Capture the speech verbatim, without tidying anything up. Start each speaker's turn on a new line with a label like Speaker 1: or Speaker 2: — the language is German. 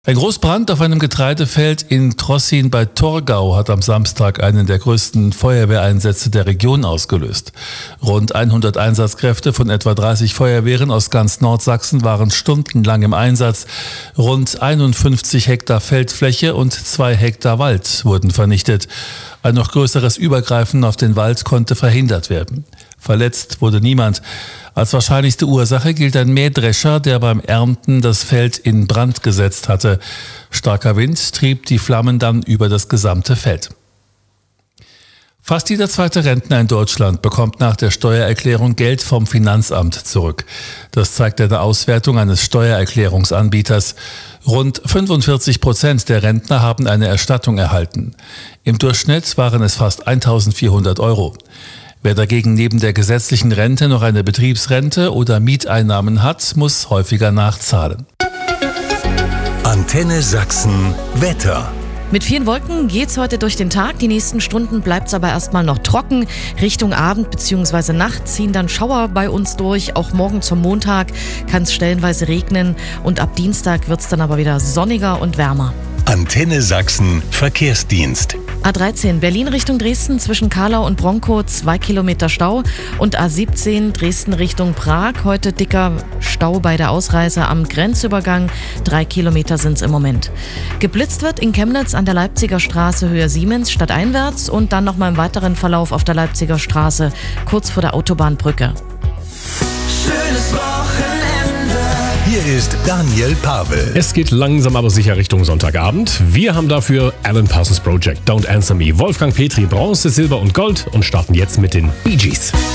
Speaker 1: Ein Großbrand auf einem Getreidefeld in Trossin bei Torgau hat am Samstag einen der größten Feuerwehreinsätze der Region ausgelöst. Rund hundert Einsatzkräfte von etwa dreißig Feuerwehren aus ganz Nordsachsen waren stundenlang im Einsatz. Rund einundfünfzig Hektar Feldfläche und zwei Hektar Wald wurden vernichtet. Ein noch größeres Übergreifen auf den Wald konnte verhindert werden. Verletzt wurde niemand. Als wahrscheinlichste Ursache gilt ein Mähdrescher, der beim Ernten das Feld in Brand gesetzt hatte. Starker Wind trieb die Flammen dann über das gesamte Feld. Fast jeder zweite Rentner in Deutschland bekommt nach der Steuererklärung Geld vom Finanzamt zurück. Das zeigt eine Auswertung eines Steuererklärungsanbieters. Rund fünfundvierzig Prozent der Rentner haben eine Erstattung erhalten. Im Durchschnitt waren es fast eintausendvierhundert Euro. Wer dagegen neben der gesetzlichen Rente noch eine Betriebsrente oder Mieteinnahmen hat, muss häufiger nachzahlen.
Speaker 2: Antenne Sachsen Wetter.
Speaker 3: Mit vielen Wolken geht's heute durch den Tag. Die nächsten Stunden bleibt's aber erstmal noch trocken. Richtung Abend bzw. Nacht ziehen dann Schauer bei uns durch. Auch morgen zum Montag kann es stellenweise regnen. Und ab Dienstag wird's dann aber wieder sonniger und wärmer.
Speaker 2: Antenne Sachsen Verkehrsdienst.
Speaker 3: A dreizehn Berlin Richtung Dresden zwischen Kahlau und Bronkow zwei Kilometer Stau und A siebzehn Dresden Richtung Prag. Heute dicker Stau bei der Ausreise am Grenzübergang. Drei Kilometer sind es im Moment. Geblitzt wird in Chemnitz an der Leipziger Straße Höhe Siemens stadteinwärts und dann nochmal im weiteren Verlauf auf der Leipziger Straße kurz vor der Autobahnbrücke.
Speaker 2: Schönes Wochenende. Hier ist Daniel Pavel.
Speaker 4: Es geht langsam aber sicher Richtung Sonntagabend. Wir haben dafür Alan Parsons Project, Don't Answer Me, Wolfgang Petri, Bronze, Silber und Gold und starten jetzt mit den Bee Gees.